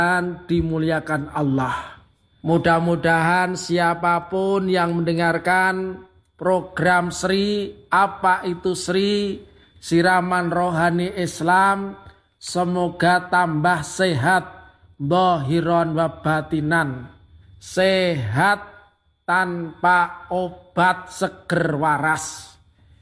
dan dimuliakan Allah. Mudah-mudahan siapapun yang mendengarkan program Sri, apa itu Sri, Siraman Rohani Islam, semoga tambah sehat, dhahiran wa batinan. Sehat tanpa obat, seger waras.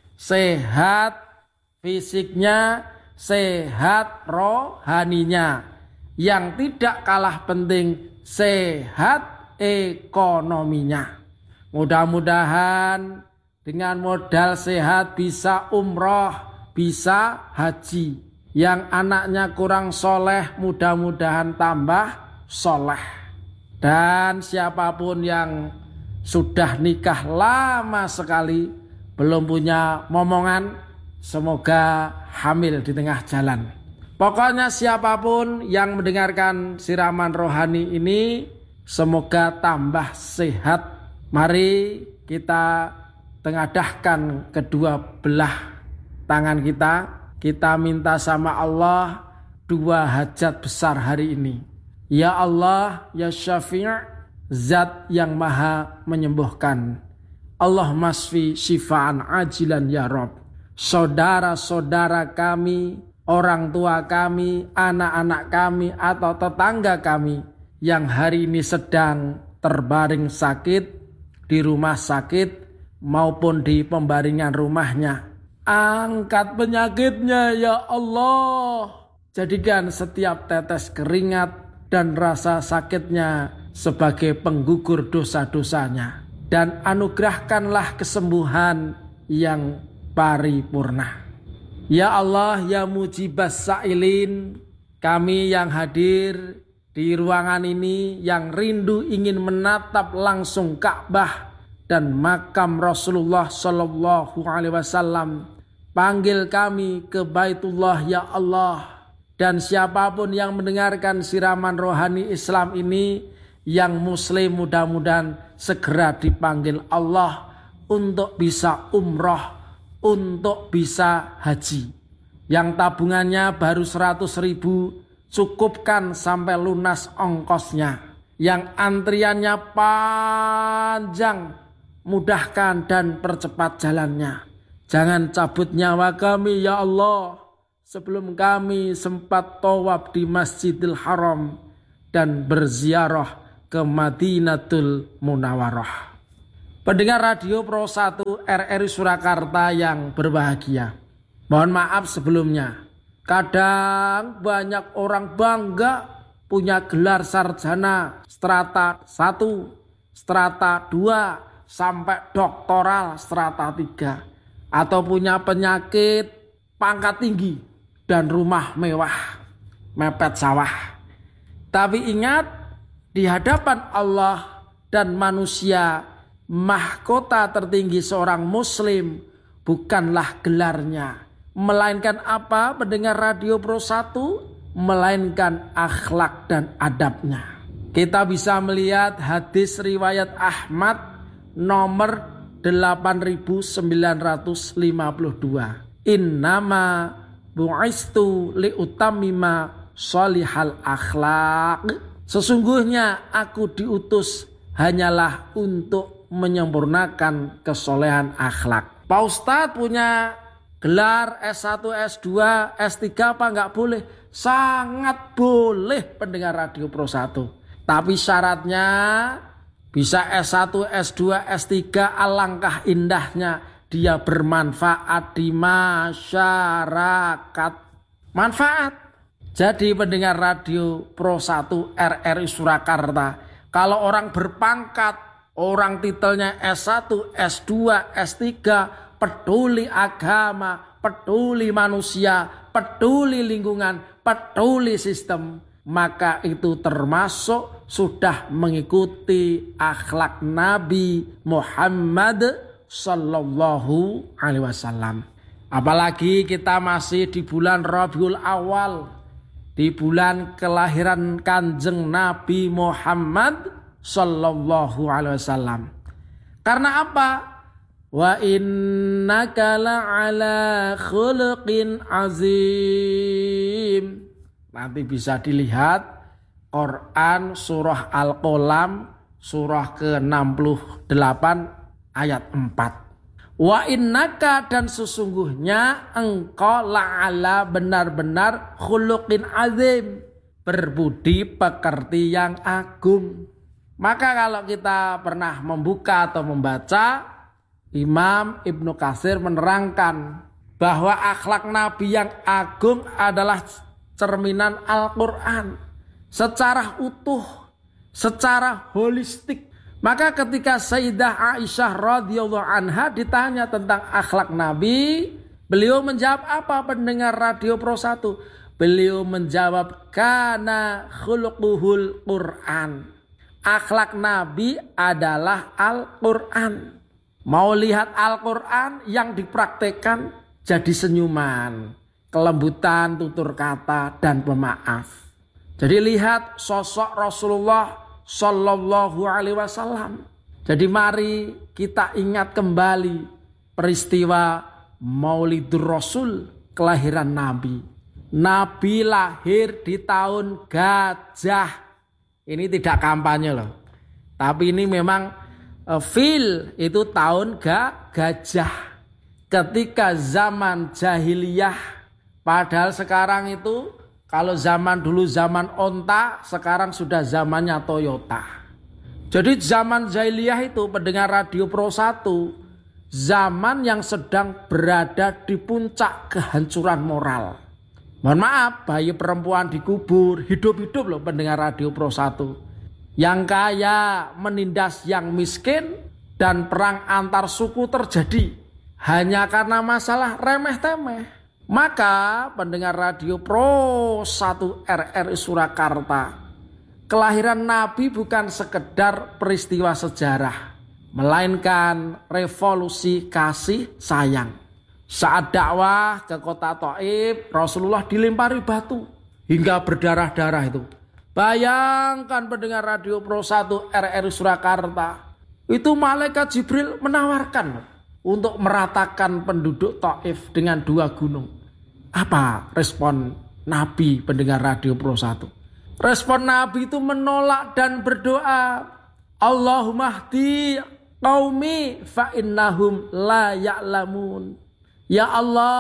Sehat fisiknya, sehat rohaninya. Yang tidak kalah penting, sehat ekonominya. Mudah-mudahan dengan modal sehat bisa umroh, bisa haji. Yang anaknya kurang soleh, mudah-mudahan tambah soleh. Dan siapapun yang sudah nikah lama sekali, belum punya momongan, semoga hamil di tengah jalan. Pokoknya siapapun yang mendengarkan siraman rohani ini, semoga tambah sehat. Mari kita tengadahkan kedua belah tangan kita minta sama Allah dua hajat besar hari ini. Ya Allah, ya Syafi', Zat yang maha menyembuhkan. Allahumma shfi syifaan ajilan ya Rabb. Saudara-saudara kami, orang tua kami, anak-anak kami atau tetangga kami yang hari ini sedang terbaring sakit di rumah sakit maupun di pembaringan rumahnya. Angkat penyakitnya ya Allah. Jadikan setiap tetes keringat dan rasa sakitnya sebagai penggugur dosa-dosanya. Dan anugerahkanlah kesembuhan yang paripurna. Ya Allah, ya mujibas sa'ilin, kami yang hadir di ruangan ini yang rindu ingin menatap langsung Ka'bah dan makam Rasulullah Sallallahu Alaihi Wasallam. Panggil kami ke Baitullah ya Allah. Dan siapapun yang mendengarkan siraman rohani Islam ini, yang muslim mudah-mudahan segera dipanggil Allah untuk bisa umroh, untuk bisa haji. Yang tabungannya baru 100.000, cukupkan sampai lunas ongkosnya. Yang antriannya panjang, mudahkan dan percepat jalannya. Jangan cabut nyawa kami ya Allah, sebelum kami sempat tawaf di Masjidil Haram dan berziarah ke Madinatul Munawwarah. Pendengar Radio Pro 1 RRI Surakarta yang berbahagia, mohon maaf sebelumnya. Kadang banyak orang bangga punya gelar sarjana strata 1, strata 2, sampai doktoral strata 3. Atau punya penyakit pangkat tinggi dan rumah mewah, mepet sawah. Tapi ingat, di hadapan Allah dan manusia, mahkota tertinggi seorang muslim bukanlah gelarnya, melainkan apa, pendengar Radio Pro 1? Melainkan akhlak dan adabnya. Kita bisa melihat hadis riwayat Ahmad nomor 8952. Innama bu'istu liutammima sholihal akhlaq. Sesungguhnya aku diutus hanyalah untuk menyempurnakan kesolehan akhlak. Pak Ustadz punya gelar S1, S2, S3 apa enggak boleh? Sangat boleh, pendengar Radio Pro 1. Tapi syaratnya bisa S1, S2, S3, alangkah indahnya dia bermanfaat di masyarakat. Manfaat. Jadi pendengar Radio Pro 1 RRI Surakarta, kalau orang berpangkat, orang titelnya S1, S2, S3, peduli agama, peduli manusia, peduli lingkungan, peduli sistem, maka itu termasuk sudah mengikuti akhlak Nabi Muhammad Sallallahu Alaihi Wasallam. Apalagi kita masih di bulan Rabiul Awal, di bulan kelahiran Kanjeng Nabi Muhammad Sallallahu Alaihi Wasallam. Karena apa? Wa innaka la'ala khuluqin azim. Nanti bisa dilihat Quran surah Al-Qalam surah ke-68 ayat 4. Wa innaka dan sesungguhnya engkau la'ala benar-benar khuluqin azim, berbudi pekerti yang agung. Maka kalau kita pernah membuka atau membaca, Imam Ibnu Katsir menerangkan bahwa akhlak Nabi yang agung adalah cerminan Al-Quran secara utuh, secara holistik. Maka ketika Sayyidah Aisyah radhiyallahu anha ditanya tentang akhlak Nabi, beliau menjawab apa pendengar Radio Pro 1? Beliau menjawab kana khuluquhul Quran. Akhlak Nabi adalah Al-Quran. Mau lihat Al-Quran yang dipraktekkan jadi senyuman, kelembutan tutur kata dan pemaaf. Jadi lihat sosok Rasulullah Sallallahu Alaihi Wasallam. Jadi mari kita ingat kembali peristiwa Maulidur Rasul, kelahiran Nabi. Nabi lahir di tahun gajah. Ini tidak kampanye loh. Tapi ini memang fil itu tahun gajah. Ketika zaman jahiliyah, padahal sekarang itu kalau zaman dulu zaman onta, sekarang sudah zamannya Toyota. Jadi zaman jahiliyah itu pendengar Radio Pro 1, zaman yang sedang berada di puncak kehancuran moral. Mohon maaf, bayi perempuan dikubur, hidup-hidup loh pendengar Radio Pro 1. Yang kaya menindas yang miskin dan perang antar suku terjadi hanya karena masalah remeh-temeh. Maka pendengar Radio Pro 1 RRI Surakarta, kelahiran Nabi bukan sekedar peristiwa sejarah, melainkan revolusi kasih sayang. Saat dakwah ke kota Thaif, Rasulullah dilempari batu hingga berdarah-darah itu. Bayangkan pendengar Radio Pro 1 RRI Surakarta, itu malaikat Jibril menawarkan untuk meratakan penduduk Thaif dengan 2 gunung. Apa respon Nabi pendengar Radio Pro 1? Respon Nabi itu menolak dan berdoa, Allahumma hdi qaumi fa innahum la ya'lamun. Ya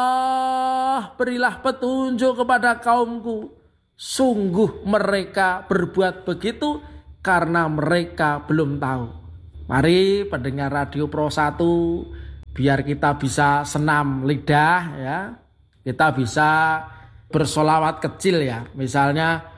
Allah, berilah petunjuk kepada kaumku. Sungguh mereka berbuat begitu karena mereka belum tahu. Mari pendengar Radio Pro 1, biar kita bisa senam lidah ya. Kita bisa bersolawat kecil ya. Misalnya